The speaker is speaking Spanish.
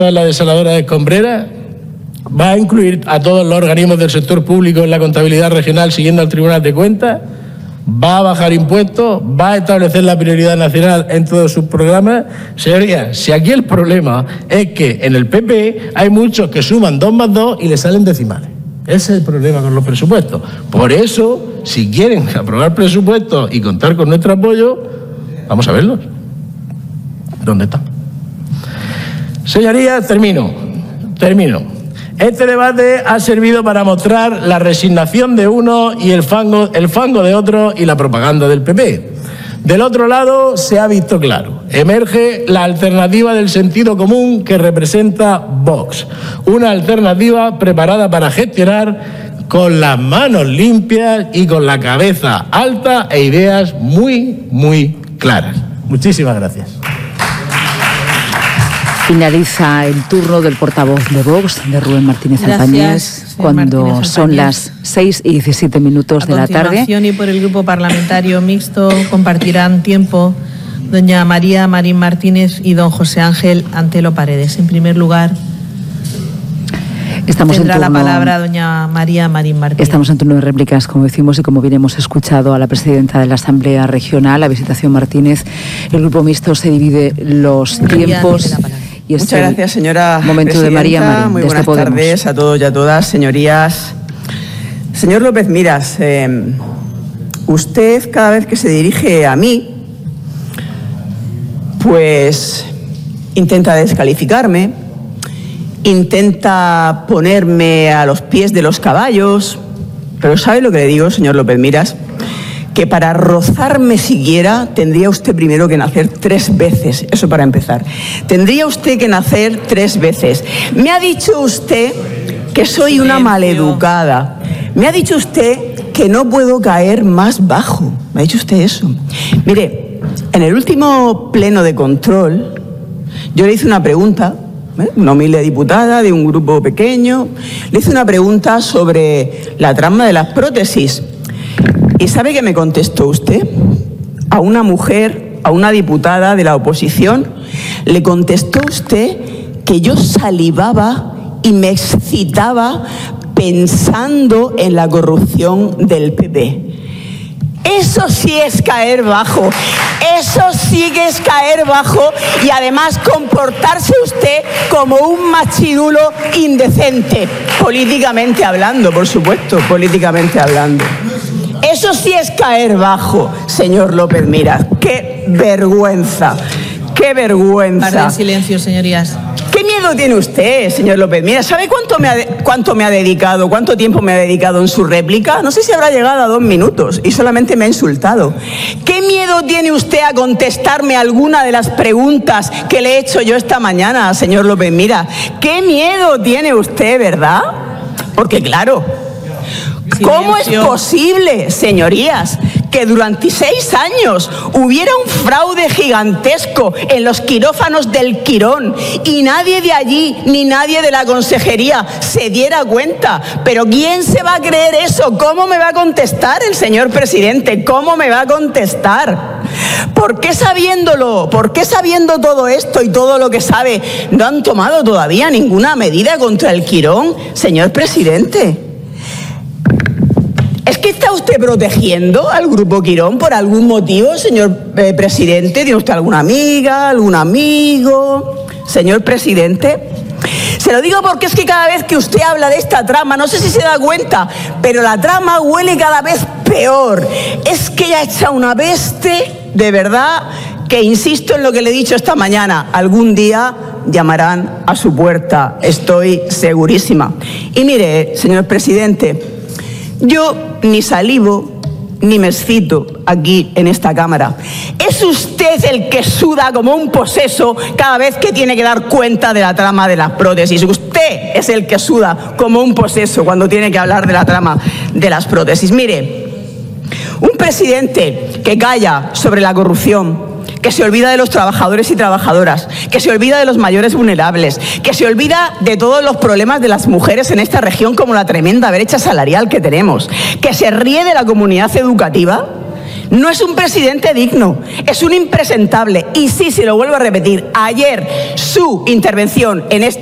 la desaladora de Escombreras, va a incluir a todos los organismos del sector público en la contabilidad regional siguiendo al Tribunal de Cuentas, va a bajar impuestos, va a establecer la prioridad nacional en todos sus programas. Señorías, si aquí el problema es que en el PP hay muchos que suman 2 más 2 y le salen decimales. Ese es el problema con los presupuestos. Por eso, si quieren aprobar presupuestos y contar con nuestro apoyo, vamos a verlos. ¿Dónde están? Señorías, termino. Este debate ha servido para mostrar la resignación de unos y el fango de otros y la propaganda del PP. Del otro lado se ha visto claro. Emerge la alternativa del sentido común que representa Vox. Una alternativa preparada para gestionar con las manos limpias y con la cabeza alta e ideas muy, muy claras. Muchísimas gracias. Finaliza el turno del portavoz de Vox, de Rubén Martínez Albañés, cuando son las 6:17 de la tarde. A continuación y por el Grupo Parlamentario Mixto compartirán tiempo doña María Marín Martínez y don José Ángel Antelo Paredes. En primer lugar, tendrá la palabra doña María Marín Martínez. Estamos en turno de réplicas, como decimos, y como bien hemos escuchado a la presidenta de la Asamblea Regional, la Visitación Martínez. El Grupo Mixto se divide los tiempos. Muchas gracias, señora momento presidenta. De María Marín, muy buenas tardes a todos y a todas, señorías. Señor López Miras, usted cada vez que se dirige a mí, pues intenta descalificarme, intenta ponerme a los pies de los caballos, pero ¿sabe lo que le digo, señor López Miras? Que para rozarme siquiera tendría usted primero que nacer 3 veces, eso para empezar. Tendría usted que nacer 3 veces. Me ha dicho usted que soy una maleducada. Me ha dicho usted que no puedo caer más bajo. Me ha dicho usted eso. Mire, en el último pleno de control, yo le hice una pregunta, una humilde diputada de un grupo pequeño, le hice una pregunta sobre la trama de las prótesis. ¿Y sabe qué me contestó usted? A una mujer, a una diputada de la oposición, le contestó usted que yo salivaba y me excitaba pensando en la corrupción del PP. Eso sí es caer bajo, eso sí que es caer bajo y además comportarse usted como un machirulo indecente, políticamente hablando, por supuesto, políticamente hablando. Eso sí es caer bajo, señor López Miras. ¡Qué vergüenza! ¡Qué vergüenza! Guarden silencio, señorías. ¿Qué miedo tiene usted, señor López Miras? ¿Sabe cuánto me ha dedicado, cuánto tiempo me ha dedicado en su réplica? No sé si habrá llegado a 2 minutos y solamente me ha insultado. ¿Qué miedo tiene usted a contestarme alguna de las preguntas que le he hecho yo esta mañana, señor López Miras? ¿Qué miedo tiene usted, verdad? Porque claro, ¿cómo es posible, señorías, que durante 6 años hubiera un fraude gigantesco en los quirófanos del Quirón y nadie de allí ni nadie de la consejería se diera cuenta? Pero ¿quién se va a creer eso? ¿Cómo me va a contestar el señor presidente? ¿Cómo me va a contestar? ¿Por qué sabiéndolo? ¿Por qué sabiendo todo esto y todo lo que sabe no han tomado todavía ninguna medida contra el Quirón, señor presidente? ¿Es que está usted protegiendo al Grupo Quirón por algún motivo, señor presidente? ¿Tiene usted alguna amiga, algún amigo, señor presidente? Se lo digo porque es que cada vez que usted habla de esta trama, no sé si se da cuenta, pero la trama huele cada vez peor. Es que ya echa una peste, de verdad, que insisto en lo que le he dicho esta mañana, algún día llamarán a su puerta, estoy segurísima. Y mire, señor presidente, yo ni salivo ni me excito aquí en esta Cámara. Es usted el que suda como un poseso cada vez que tiene que dar cuenta de la trama de las prótesis. Usted es el que suda como un poseso cuando tiene que hablar de la trama de las prótesis. Mire, un presidente que calla sobre la corrupción, que se olvida de los trabajadores y trabajadoras, que se olvida de los mayores vulnerables, que se olvida de todos los problemas de las mujeres en esta región, como la tremenda brecha salarial que tenemos, que se ríe de la comunidad educativa. No es un presidente digno, es un impresentable. Y sí, se lo vuelvo a repetir, ayer su intervención en este